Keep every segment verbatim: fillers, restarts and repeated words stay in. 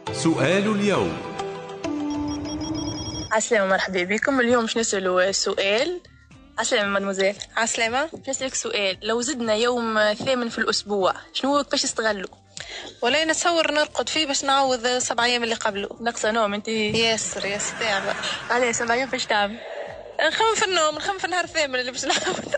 سؤال اليوم. عسلامة، مرحبا بكم. اليوم باش نسألوا سؤال. عسلامة مادموزيل. عسلامة. باش نسألك سؤال، لو زدنا يوم ثامن في الأسبوع شنو باش تستغلوا؟ ولا نتصور نرقد فيه باش نعوض سبع أيام اللي قبله. ناقصة نوم انت؟ ياسر ياسر تعب. عليه سبع أيام باش تعمل؟ نخمم في النوم، نخمم في النهار الثامن اللي باش نعوض.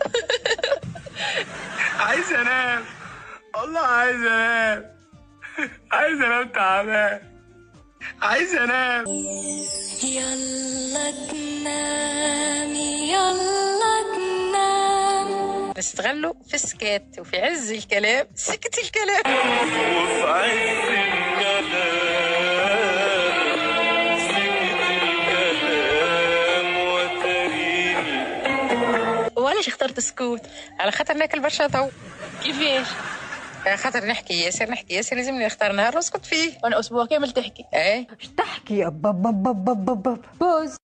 عايز انام والله، عايز انام عايز انام تعبان، عايز انام. يلا تنام يلا تنام. نستغلوا في السكات وفي عز الكلام سكت الكلام. وفي عز الكلام سكت الكلام وتريني. وعلاش اخترت السكوت؟ على خاطر ناكل برشا ضوء. كيفاش؟ على خاطر نحكي ياسر نحكي ياسر لازمني نختار نهار نسكت فيه. وانا اسبوع كامل تحكي. ايه اش تحكي؟ بوز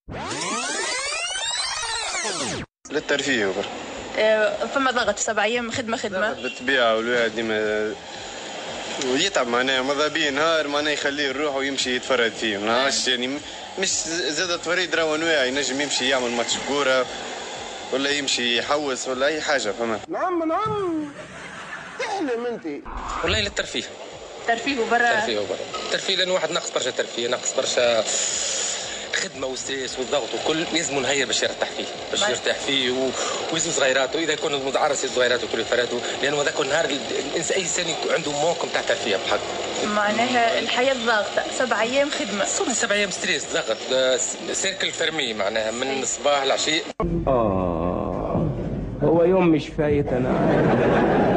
للترفيه برك. اه فما ضغط سبع ايام خدمه خدمه بالطبيعه، والواحد ديما ويتعب معناها ماذا بيه نهار معناها يخليه يروح ويمشي يتفرد فيه، ماهاش يعني مش زاد تفريد راهو انواع، ينجم يمشي يعمل ماتش كوره ولا يمشي يحوس ولا اي حاجه. فهمت؟ نعم نعم تحلم انت. والله للترفيه. ترفيه وبرا. ترفيه وبرا. ترفيه لانه واحد ناقص برشا ترفيه، ناقص برشا خدمه وستريس والضغط وكل، لازم نهير باش يرتاح فيه، باش باش. يرتاح فيه و... ويزوز صغيراته اذا يكون متعرس صغيراته وكل فراته، لانه هذاك النهار الانسان اي انسان عنده موقف تاع ترفيه بحق. معناها الحياه ضاغطه، سبع ايام خدمه. صوم سبع ايام ستريس ضغط، سيركل فرمي معناها من الصباح للعشيه. اه هو يوم مش فايت انا.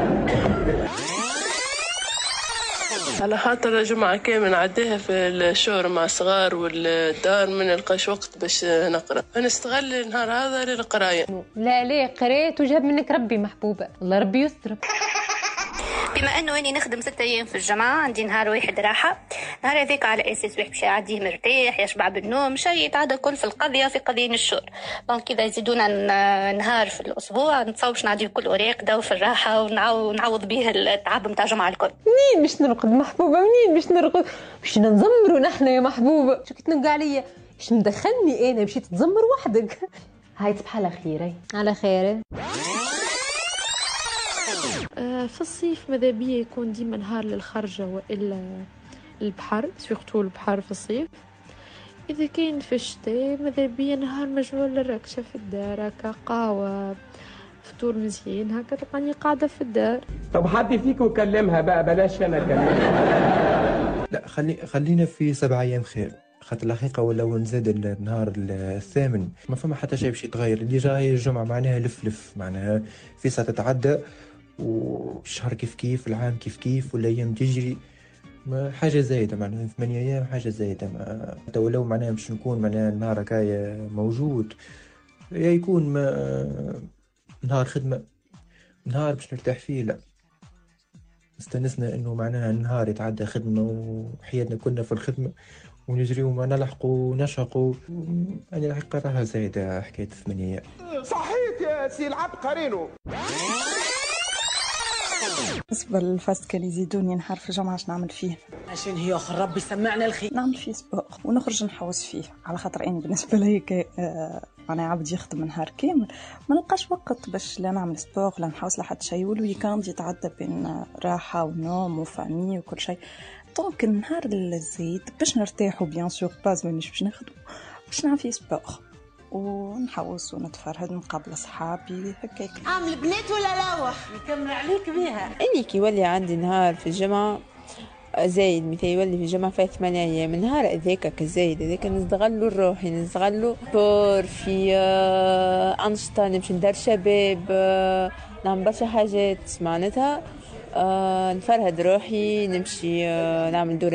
على خاطر جمعة كامل نعديها في الشهر مع صغار والدار، ما نلقاش وقت باش نقرا، نستغل النهار هذا للقرايه. لا لا قريت وجاب منك ربي محبوبه، الله ربي يستر. بما انه اني نخدم ستة ايام في الجامعه، عندي نهار واحد راحه، نهار هذاك على اساس واحد باش يعديه مرتاح يشبع بالنوم، شيء يتعدى كل في القضيه في قضيه الشهر. دونك اذا يزيدونا نهار في الاسبوع نتصور باش نعديه كل راقده وفي الراحه ونعوض به التعب نتاع الجمعه الكل. منين باش نرقد محبوبه؟ منين باش نرقد؟ باش نزمروا نحن يا محبوبه؟ شو كنت تنقى عليا؟ باش ندخلني انا مشيت تزمر وحدك. هاي تصبح على خير. على خير. في الصيف ماذا بيا يكون ديما نهار للخرجة وإلا البحر، سورتو البحر في الصيف. إذا كاين في الشتاء ماذا بيا نهار مجموع للركشة في الدار، هكا قهوة فطور مزيان، هكا تلقاني قاعدة في الدار. طب حد فيك وكلمها بقى، بلاش انا اكلمها. لا خلي خلينا في سبع ايام خير، خاطر الحقيقة ولو نزاد النهار الثامن ما فما حتى شيء باش يتغير. اللي جاي الجمعة معناها لف لف، معناها في ساعة تتعدى والشهر كيف كيف، العام كيف كيف، والايام تجري، ما حاجه زايده معناها ثمانية ايام حاجه زايده. ما حتى ولو معناها باش نكون معناها النهار هكايا موجود، يا يكون ما نهار خدمه، نهار باش نرتاح فيه. لا استنسنا انه معناها النهار يتعدى خدمه وحياتنا كنا في الخدمه ونجري وما نلحقوا ونشقوا. يعني الحقيقه راها زايده حكايه ثمانية ايام. صحيت يا سي العبقرينو. بالنسبة للفاست كان يزيدوني نهار في الجمعة اش نعمل فيه؟ عشان هي اخر ربي سمعنا الخير. نعمل فيه سباق ونخرج نحوس فيه، على خاطر اني بالنسبة لي كي آه انا عبد يخدم نهار كامل ما نلقاش وقت باش لا نعمل سباق لا نحوس لحد شيء، والويكاند يتعدى بين راحة ونوم وفامي وكل شيء. دونك النهار الزيد باش نرتاحوا بيان سور باز مانيش باش نخدم، باش نعمل فيه سباق ونحوس ونتفرهد نقابل اصحابي هكاك. عامل بنات ولا لوح نكمل عليك بيها. اني كي يولي عندي نهار في الجامعه زايد، مثل يولي في الجامعه فيه ثمانية ايام، النهار هذاك كزايد هذاك نستغلو الروحي، نستغلو بور في انشطه، نمشي ندار شباب، نعمل برشا حاجات معناتها، نفرهد روحي، نمشي نعمل دور